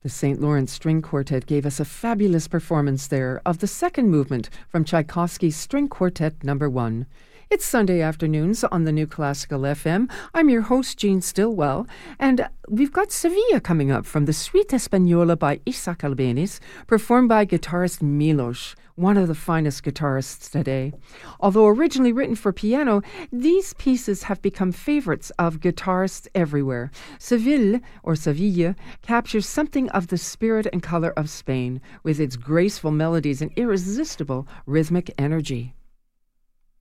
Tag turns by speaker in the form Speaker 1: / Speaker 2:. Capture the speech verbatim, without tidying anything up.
Speaker 1: The Saint Lawrence String Quartet gave us a fabulous performance there of the second movement from Tchaikovsky's String Quartet Number One. It's Sunday afternoons on the New Classical F M. I'm your host, Jean Stillwell, and we've got Sevilla coming up from the Suite Española by Isaac Albéniz, performed by guitarist Milos, one of the finest guitarists today. Although originally written for piano, these pieces have become favorites of guitarists everywhere. Seville, or Sevilla, captures something of the spirit and color of Spain, with its graceful melodies and irresistible rhythmic energy.